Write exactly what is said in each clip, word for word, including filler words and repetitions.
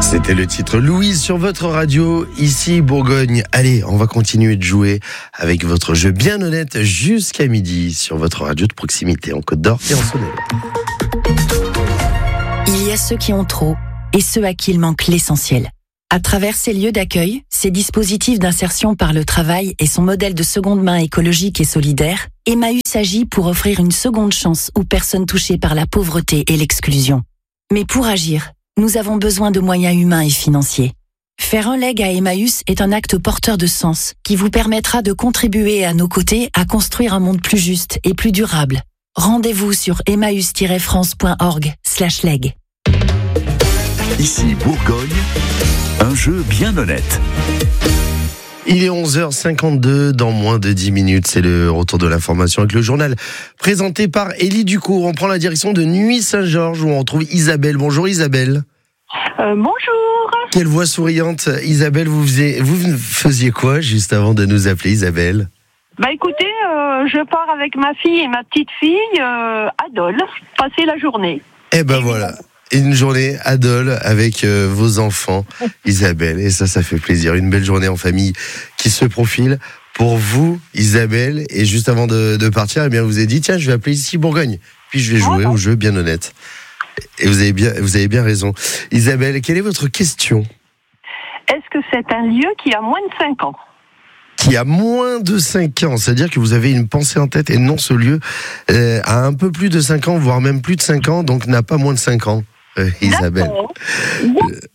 C'était le titre Louise sur votre radio, ici Bourgogne. Allez, on va continuer de jouer avec votre jeu bien honnête jusqu'à midi sur votre radio de proximité en Côte d'Or et en Saône-et-Loire. Il y a ceux qui ont trop et ceux à qui il manque l'essentiel. À travers ces lieux d'accueil, ces dispositifs d'insertion par le travail et son modèle de seconde main écologique et solidaire, Emmaüs agit pour offrir une seconde chance aux personnes touchées par la pauvreté et l'exclusion. Mais pour agir, nous avons besoin de moyens humains et financiers. Faire un leg à Emmaüs est un acte porteur de sens qui vous permettra de contribuer à nos côtés à construire un monde plus juste et plus durable. Rendez-vous sur emmaüs tiret france point org slash leg. Ici Bourgogne, un jeu bien honnête. Il est onze heures cinquante-deux, dans moins de dix minutes, c'est le retour de l'information avec le journal présenté par Élie Ducour. On prend la direction de Nuits-Saint-Georges où on retrouve Isabelle. Bonjour Isabelle. Euh, bonjour. Quelle voix souriante. Isabelle, vous faisiez, vous faisiez quoi juste avant de nous appeler, Isabelle? Bah écoutez, euh, je pars avec ma fille et ma petite fille euh, à Dole, passer la journée. Eh ben voilà. Une journée à Dole avec euh, vos enfants, Isabelle. Et ça, ça fait plaisir. Une belle journée en famille qui se profile pour vous, Isabelle. Et juste avant de, de partir, eh bien, vous avez dit, tiens, je vais appeler ici Bourgogne. Puis je vais jouer au jeu bien honnête. Et vous avez bien, vous avez bien raison. Isabelle, quelle est votre question? Est-ce que c'est un lieu qui a moins de cinq ans? Qui a moins de cinq ans, c'est-à-dire que vous avez une pensée en tête et non, ce lieu euh, a un peu plus de cinq ans, voire même plus de cinq ans, donc n'a pas moins de cinq ans. Euh, Isabelle. Euh,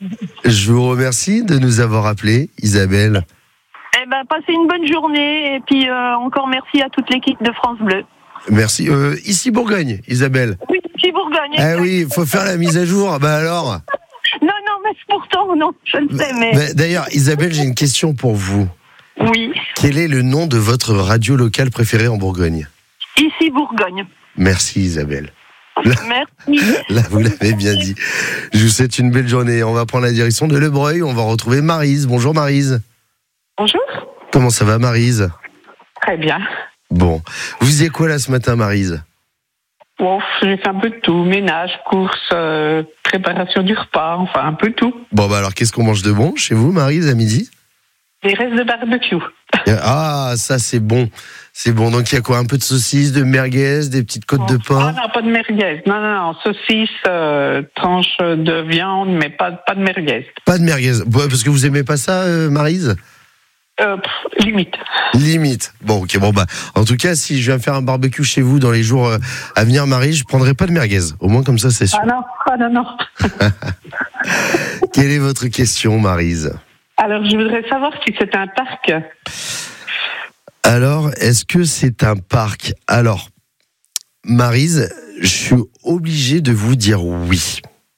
je vous remercie de nous avoir appelés, Isabelle. Eh ben, passez une bonne journée et puis euh, encore merci à toute l'équipe de France Bleu. Merci. Euh, ici Bourgogne, Isabelle. Oui, ici Bourgogne. Ah oui, il faut faire la mise à jour. Bah alors. Non, non, mais pourtant, non, je le sais, mais... Bah, d'ailleurs, Isabelle, j'ai une question pour vous. Oui. Quel est le nom de votre radio locale préférée en Bourgogne? Ici Bourgogne. Merci Isabelle. Là, Merci. Là, vous l'avez bien dit. Je vous souhaite une belle journée. On va prendre la direction de Le Breuil. On va retrouver Maryse. Bonjour Maryse. Bonjour. Comment ça va Maryse? Très bien. Bon. Vous faisiez quoi là ce matin Maryse? Bon, j'ai fait un peu de tout. Ménage, courses, euh, préparation du repas, enfin un peu de tout. Bon bah alors qu'est-ce qu'on mange de bon chez vous Maryse à midi? Des restes de barbecue. Ah, ça c'est bon. C'est bon. Donc il y a quoi? Un peu de saucisse, de merguez, des petites côtes de porc? Ah non, pas de merguez. Non, non, non. Saucisse, euh, tranche de viande, mais pas, pas de merguez. Pas de merguez. Bon, parce que vous aimez pas ça, euh, Maryse? Euh, pff, limite. Limite. Bon, ok. Bon bah, en tout cas, si je viens faire un barbecue chez vous dans les jours euh, à venir, Maryse, je prendrai pas de merguez. Au moins comme ça, c'est sûr. Ah non, ah non, non. Quelle est votre question, Maryse? Alors, je voudrais savoir si c'est un parc. Alors, est-ce que c'est un parc? Alors, Maryse, je suis obligé de vous dire oui.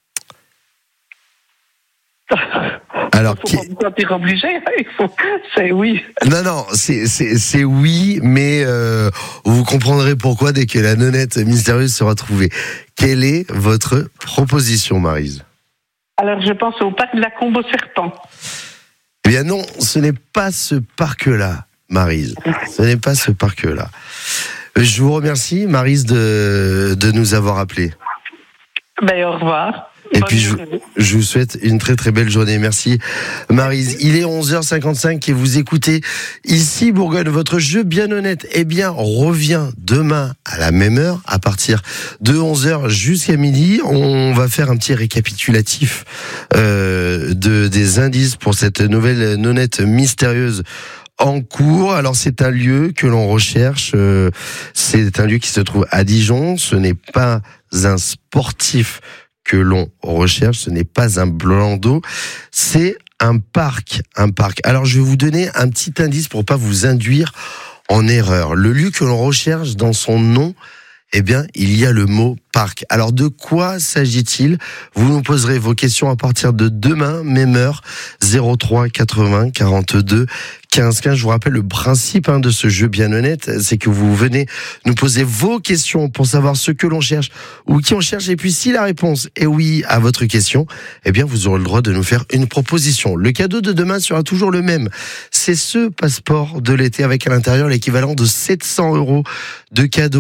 Alors, il faut qui... pas être obligé, il faut... c'est oui. Non, non, c'est, c'est, c'est oui, mais euh, vous comprendrez pourquoi dès que la nonnette mystérieuse sera trouvée. Quelle est votre proposition, Maryse? Alors, je pense au parc de la Combe aux Serpents. Eh bien non, ce n'est pas ce parc-là, Maryse. Ce n'est pas ce parc-là. Je vous remercie, Maryse, de, de nous avoir appelés. Ben, au revoir. Et Bonne puis, je, journée. je vous souhaite une très très belle journée. Merci, Maryse. Il est onze heures cinquante-cinq et vous écoutez ici Bourgogne. Votre jeu bien honnête, eh bien, revient demain à la même heure, à partir de onze heures jusqu'à midi. On va faire un petit récapitulatif euh, de, des indices pour cette nouvelle nonnette mystérieuse en cours. Alors c'est un lieu que l'on recherche, euh, c'est un lieu qui se trouve à Dijon, ce n'est pas un sportif que l'on recherche, ce n'est pas un blanc d'eau, c'est un parc, un parc. Alors je vais vous donner un petit indice pour pas vous induire en erreur. Le lieu que l'on recherche dans son nom, eh bien, il y a le mot parc. Alors, de quoi s'agit-il? Vous nous poserez vos questions à partir de demain, même heure, zéro trois quatre-vingts quarante-deux quinze quinze. Je vous rappelle le principe hein, de ce jeu bien honnête, c'est que vous venez nous poser vos questions pour savoir ce que l'on cherche ou qui on cherche. Et puis, si la réponse est oui à votre question, eh bien, vous aurez le droit de nous faire une proposition. Le cadeau de demain sera toujours le même. C'est ce passeport de l'été avec à l'intérieur l'équivalent de sept cents euros de cadeaux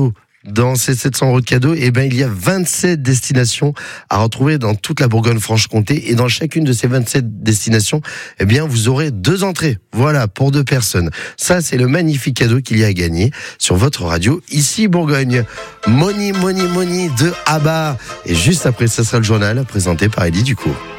dans ces sept cents euros de cadeaux, eh ben, il y a vingt-sept destinations à retrouver dans toute la Bourgogne-Franche-Comté. Et dans chacune de ces vingt-sept destinations, eh bien, vous aurez deux entrées. Voilà, pour deux personnes. Ça, c'est le magnifique cadeau qu'il y a à gagner sur votre radio, ici Bourgogne. Money, money, money de ABBA. Et juste après, ça sera le journal présenté par Elie Ducot.